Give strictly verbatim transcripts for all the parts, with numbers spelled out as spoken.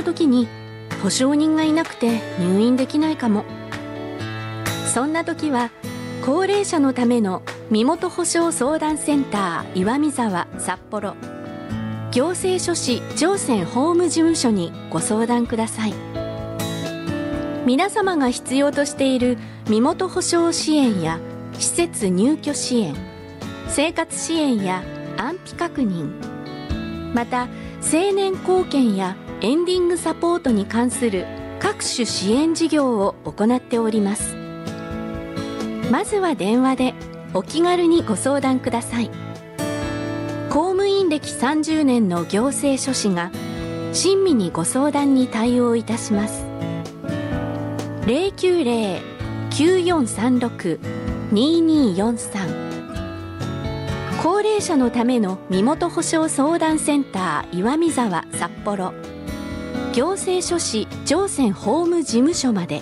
時に保証人がいなくて入院できないかも。そんな時は高齢者のための身元保証相談センター岩見沢札幌行政書士上泉法務事務所にご相談ください。皆様が必要としている身元保証支援や施設入居支援、生活支援や安否確認、また成年後見やエンディングサポートに関する各種支援事業を行っております。まずは電話でお気軽にご相談ください。公務員歴さんじゅうねんの行政書士が親身にご相談に対応いたします。ゼロきゅうゼロ きゅうよんさんろく にによんさん高齢者のための身元保証相談センター岩見沢札幌行政書士上泉法務事務所まで。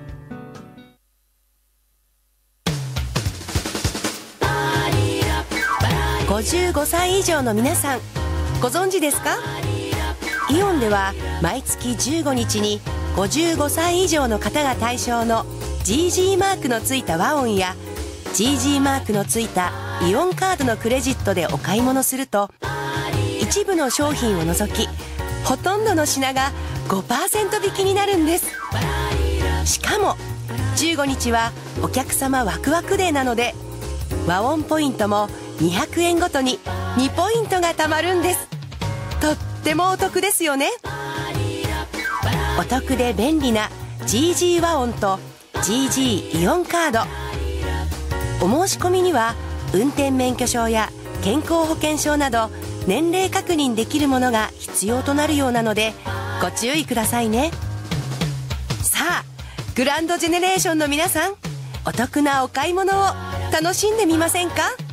ごじゅうごさい以上の皆さん、ご存知ですか？イオンでは毎月じゅうごにちにごじゅうごさい以上の方が対象の ジージー マークのついた和音や ジージー マークのついたイオンカードのクレジットでお買い物すると、一部の商品を除きほとんどの品が ごパーセント 引きになるんです。しかもじゅうごにちはお客様ワクワクデーなので、和音ポイントもにひゃくえんごとににポイントが貯まるんです。とってもお得ですよね。お得で便利な ジージー 和音と ジージー イオンカード。お申し込みには運転免許証や健康保険証など年齢確認できるものが必要となるようなのでご注意くださいね。さあ、グランドジェネレーションの皆さん、お得なお買い物を楽しんでみませんか？